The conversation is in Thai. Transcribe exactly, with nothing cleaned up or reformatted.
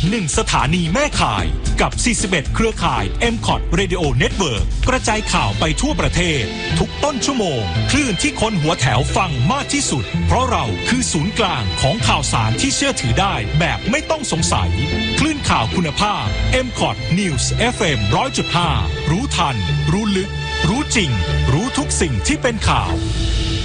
หนึ่งสถานีแม่ข่ายกับสี่สิบเอ็ดเครือข่าย เอ็ม คอท Radio Network กระจายข่าวไปทั่วประเทศทุกต้นชั่วโมงคลื่นที่คนหัวแถวฟังมากที่สุดเพราะเราคือศูนย์กลางของข่าวสารที่เชื่อถือได้แบบไม่ต้องสงสัยคลื่นข่าวคุณภาพ เอ็ม คอท News เอฟ เอ็ม หนึ่งร้อยจุดห้า รู้ทันรู้ลึกรู้จริงรู้ทุกสิ่งที่เป็นข่าว